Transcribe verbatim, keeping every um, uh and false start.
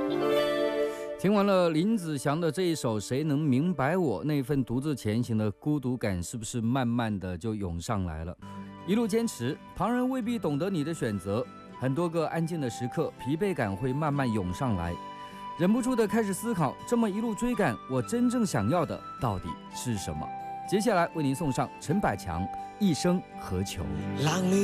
听完了林子祥的这一首《谁能明白我》，那份独自前行的孤独感是不是慢慢的就涌上来了？一路坚持，旁人未必懂得你的选择，很多个安静的时刻，疲惫感会慢慢涌上来，忍不住的开始思考，这么一路追赶，我真正想要的到底是什么？接下来为您送上陈百强《一生何求》。 浪里